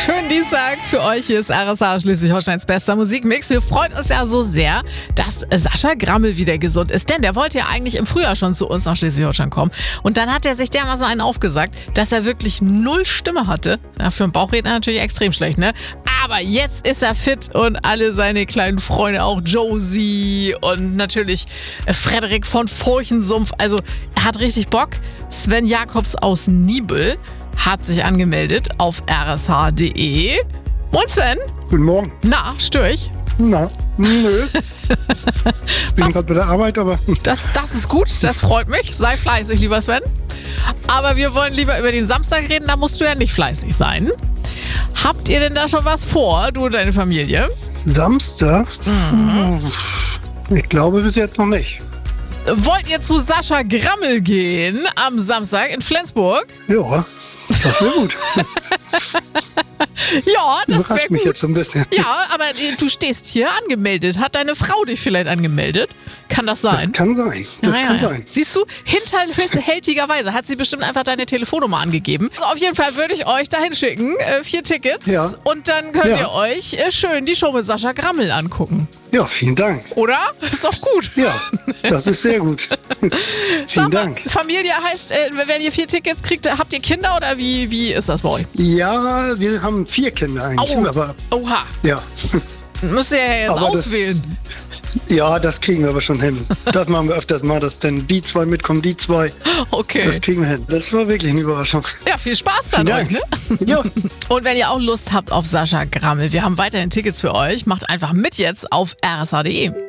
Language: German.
Schönen Dienstag für euch. Hier ist RSA Schleswig-Holsteins bester Musikmix. Wir freuen uns ja so sehr, dass Sascha Grammel wieder gesund ist. Denn der wollte ja eigentlich im Frühjahr schon zu uns nach Schleswig-Holstein kommen. Und dann hat er sich dermaßen einen aufgesagt, dass er wirklich 0 Stimme hatte. Ja, für einen Bauchredner natürlich extrem schlecht, ne? Aber jetzt ist er fit und alle seine kleinen Freunde, auch Josie und natürlich Frederik von Furchensumpf. Also er hat richtig Bock. Sven Jakobs aus Nibel hat sich angemeldet auf rsh.de. Moin Sven. Guten Morgen. Na, störe ich? Na, nö. Bin gerade bei der Arbeit, aber... Das ist gut, das freut mich. Sei fleißig, lieber Sven. Aber wir wollen lieber über den Samstag reden, da musst du ja nicht fleißig sein. Habt ihr denn da schon was vor, du und deine Familie? Samstag? Ich glaube bis jetzt noch nicht. Wollt ihr zu Sascha Grammel gehen am Samstag in Flensburg? Ja, das wäre gut. Ja, das wäre Überrascht mich gut. jetzt so ein bisschen. Ja, aber du stehst hier angemeldet. Hat deine Frau dich vielleicht angemeldet? Kann das sein? Das kann sein. Das kann sein. Siehst du, hinterhältigerweise hat sie bestimmt einfach deine Telefonnummer angegeben. Also auf jeden Fall würde ich euch dahin schicken, 4 Tickets. Ja. Und dann könnt Ja. ihr euch schön die Show mit Sascha Grammel angucken. Ja, vielen Dank. Oder? Ist doch gut. Ja, das ist sehr gut. Sag Vielen mal, Dank. Familie heißt, wenn ihr 4 Tickets kriegt, habt ihr Kinder oder wie ist das bei euch? Ja, wir haben 4 Kinder eigentlich, Au. aber Oha, ja. müsst ihr ja jetzt Aber das- auswählen. Ja, das kriegen wir aber schon hin. Das machen wir öfters mal, dass dann die 2 mitkommen, die 2. Okay. Das kriegen wir hin. Das war wirklich eine Überraschung. Ja, viel Spaß dann Vielen euch, ne? Dank. Ja. Und wenn ihr auch Lust habt auf Sascha Grammel, wir haben weiterhin Tickets für euch. Macht einfach mit jetzt auf rsh.de.